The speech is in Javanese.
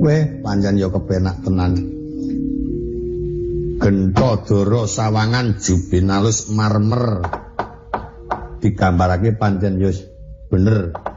Weh, pancen ya kepenak tenan. Genta dara sawangan jubin alus marmer. Digambarake pancen ya bener.